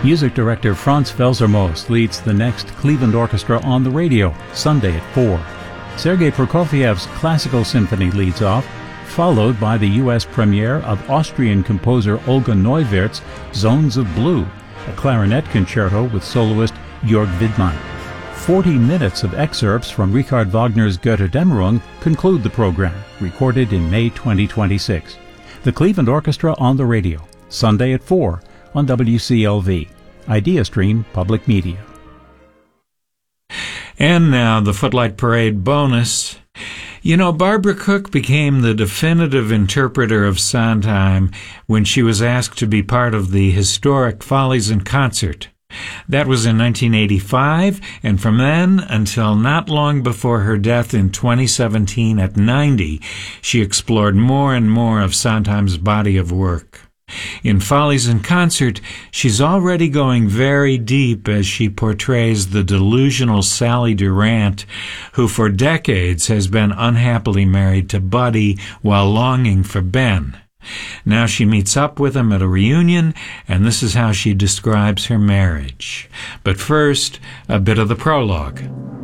Music director Franz Felsermost leads the next Cleveland Orchestra on the radio, Sunday at 4. Sergei Prokofiev's Classical Symphony leads off, followed by the U.S. premiere of Austrian composer Olga Neuwirth's Zones of Blue, a clarinet concerto with soloist Jörg Widmann. 40 minutes of excerpts from Richard Wagner's Götterdämmerung conclude the program, recorded in May 2026. The Cleveland Orchestra on the radio, Sunday at 4 on WCLV. IdeaStream Public Media. And now the Footlight Parade bonus. You know, Barbara Cook became the definitive interpreter of Sondheim when she was asked to be part of the historic Follies in Concert. That was in 1985, and from then until not long before her death in 2017 at 90, she explored more and more of Sondheim's body of work. In Follies in Concert, she's already going very deep as she portrays the delusional Sally Durant, who for decades has been unhappily married to Buddy while longing for Ben. Now she meets up with him at a reunion, and this is how she describes her marriage. But first, a bit of the prologue.